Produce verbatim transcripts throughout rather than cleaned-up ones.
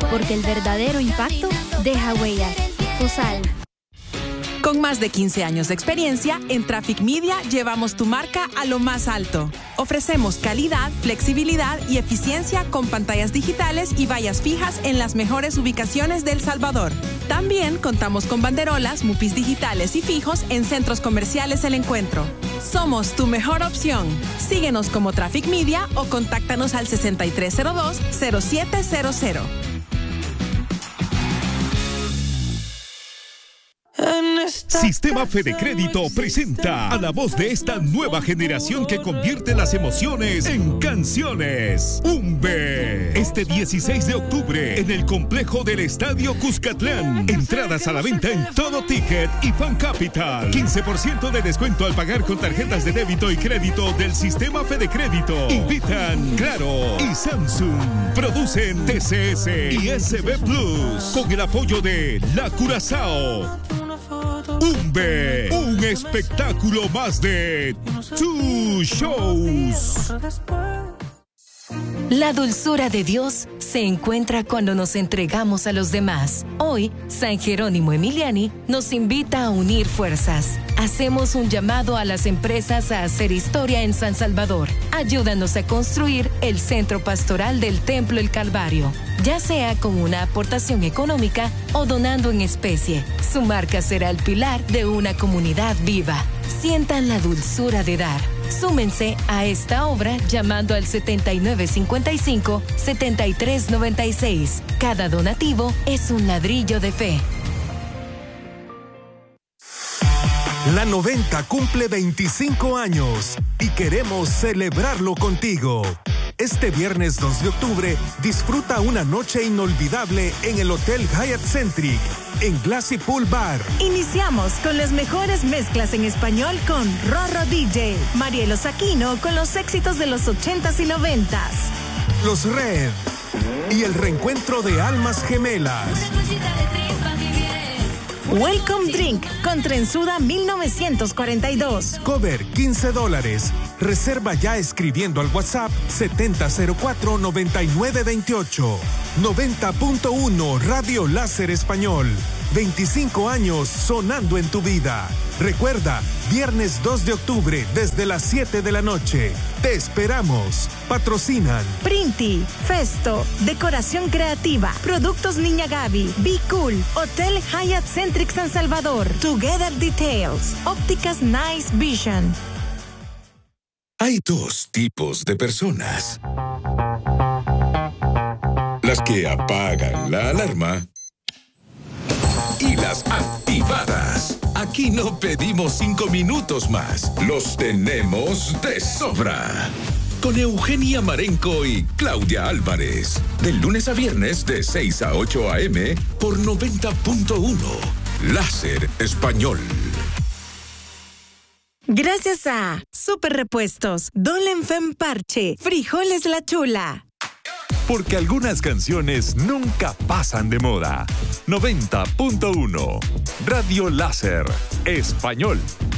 porque el verdadero impacto deja huellas. Fosal. Con más de quince años de experiencia, en Traffic Media llevamos tu marca a lo más alto. Ofrecemos calidad, flexibilidad y eficiencia con pantallas digitales y vallas fijas en las mejores ubicaciones de El Salvador. También contamos con banderolas, mupis digitales y fijos en centros comerciales El Encuentro. Somos tu mejor opción. Síguenos como Traffic Media o contáctanos al sesenta y tres cero dos, cero siete cero cero. Sistema Fede Crédito presenta a la voz de esta nueva generación que convierte las emociones en canciones. Umbe. Este dieciséis de octubre en el complejo del Estadio Cuscatlán. Entradas a la venta en Todo Ticket y Fan Capital. quince por ciento de descuento al pagar con tarjetas de débito y crédito del Sistema Fede Crédito. Invitan Claro y Samsung. Producen T C S y S B Plus. Con el apoyo de La Curazao. Umbe, un espectáculo más de Two Shows. La dulzura de Dios se encuentra cuando nos entregamos a los demás. Hoy, San Jerónimo Emiliani nos invita a unir fuerzas. Hacemos un llamado a las empresas a hacer historia en San Salvador. Ayúdanos a construir el centro pastoral del Templo El Calvario, ya sea con una aportación económica o donando en especie. Su marca será el pilar de una comunidad viva. Sientan la dulzura de dar. Súmense a esta obra llamando al setenta y nueve cincuenta y cinco, setenta y tres noventa y seis. Cada donativo es un ladrillo de fe. La noventa cumple veinticinco años y queremos celebrarlo contigo. Este viernes dos de octubre, disfruta una noche inolvidable en el Hotel Hyatt Centric, en Glassy Pool Bar. Iniciamos con las mejores mezclas en español con Rorro D J, Marielo Aquino con los éxitos de los ochentas y noventas, Los Red y el reencuentro de almas gemelas. Welcome Drink con Trenzuda mil novecientos cuarenta y dos. Cover quince dólares. Reserva ya escribiendo al WhatsApp setenta cero cuatro, noventa y nueve veintiocho. noventa punto uno Radio Láser Español. veinticinco años sonando en tu vida. Recuerda, viernes dos de octubre desde las siete de la noche. Te esperamos. Patrocinan Printi, Festo, Decoración Creativa, Productos Niña Gaby, Be Cool, Hotel Hyatt Centric San Salvador, Together Details, Ópticas Nice Vision. Hay dos tipos de personas. Las que apagan la alarma y las activadas. Aquí no pedimos cinco minutos más. Los tenemos de sobra. Con Eugenia Marenco y Claudia Álvarez. Del lunes a viernes de seis a ocho a eme por noventa punto uno. Láser Español. Gracias a Super Repuestos, Dolen Fem Parche, Frijoles La Chula. Porque algunas canciones nunca pasan de moda. noventa punto uno. Radio Láser Español.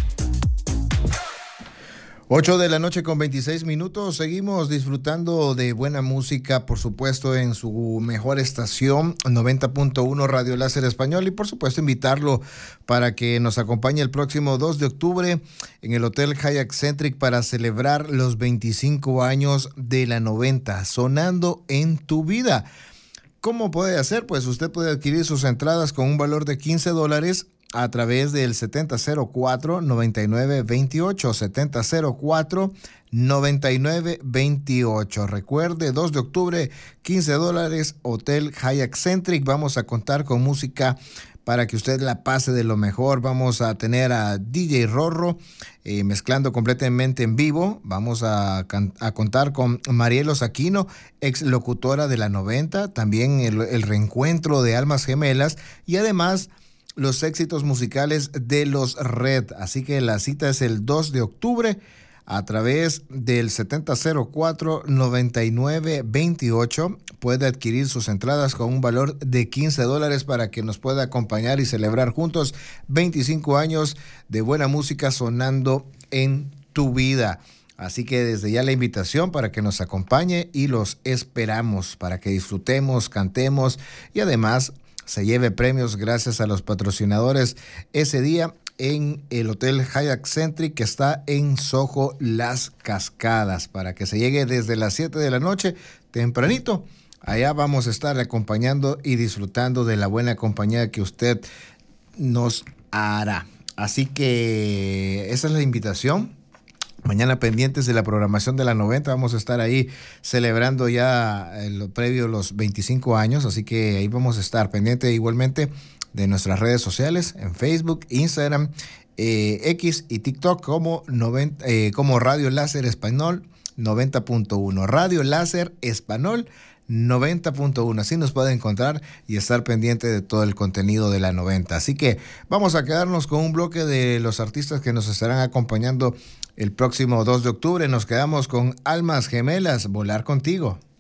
ocho de la noche con veintiséis minutos. Seguimos disfrutando de buena música, por supuesto, en su mejor estación, noventa punto uno Radio Láser Español. Y por supuesto, invitarlo para que nos acompañe el próximo dos de octubre en el Hotel Hyatt Centric para celebrar los veinticinco años de la noventa, sonando en tu vida. ¿Cómo puede hacer? Pues usted puede adquirir sus entradas con un valor de quince dólares a través del setenta cero cuatro, noventa y nueve veintiocho, setenta cero cuatro, noventa y nueve veintiocho. Recuerde, dos de octubre, quince dólares, Hotel Hyatt Centric. Vamos a contar con música para que usted la pase de lo mejor. Vamos a tener a D J Rorro eh, mezclando completamente en vivo. Vamos a, can- a contar con Marielo Aquino, ex locutora de la noventa, también el, el reencuentro de almas gemelas y además los éxitos musicales de los Red. Así que la cita es el dos de octubre a través del setenta cero cuatro, noventa y nueve veintiocho. Puede adquirir sus entradas con un valor de quince dólares para que nos pueda acompañar y celebrar juntos veinticinco años de buena música sonando en tu vida. Así que desde ya la invitación para que nos acompañe y los esperamos para que disfrutemos, cantemos y además se lleve premios gracias a los patrocinadores ese día en el Hotel Hyatt Centric que está en Soho Las Cascadas, para que se llegue desde las siete de la noche tempranito. Allá vamos a estar acompañando y disfrutando de la buena compañía que usted nos hará. Así que esa es la invitación. Mañana pendientes de la programación de la noventa, vamos a estar ahí celebrando ya el previo los veinticinco años, así que ahí vamos a estar pendientes igualmente de nuestras redes sociales, en Facebook, Instagram, eh, X y TikTok como, noventa, eh, como Radio Láser Español noventa punto uno. Radio Láser Español noventa punto uno. Así nos puede encontrar y estar pendiente de todo el contenido de la noventa. Así que vamos a quedarnos con un bloque de los artistas que nos estarán acompañando el próximo dos de octubre. Nos quedamos con Almas Gemelas, Volar Contigo.